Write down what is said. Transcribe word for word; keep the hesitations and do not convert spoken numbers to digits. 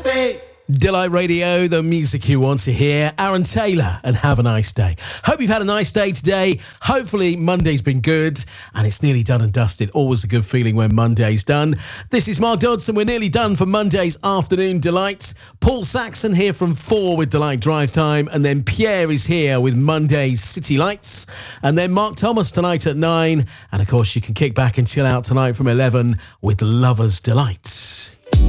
birthday. Delight Radio, the music you want to hear. Aaron Taylor, and have a nice day. Hope you've had a nice day today. Hopefully Monday's been good and it's nearly done and dusted. Always a good feeling when Monday's done. This is Mark Dodson. We're nearly done for Monday's afternoon Delight. Paul Saxon here from four with Delight Drive Time, and then Pierre is here with Monday's City Lights, and then Mark Thomas tonight at nine, and of course you can kick back and chill out tonight from eleven with Lover's Delight.